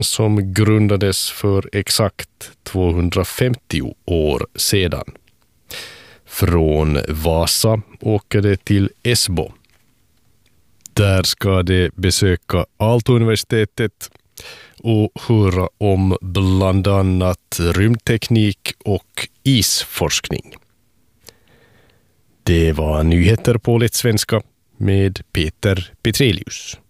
som grundades för exakt 250 år sedan. Från Vasa åker det till Esbo. Där ska det besöka Aalto-universitetet och höra om bland annat rymdteknik och isforskning. Det var nyheter på lättsvenska med Peter Petrelius.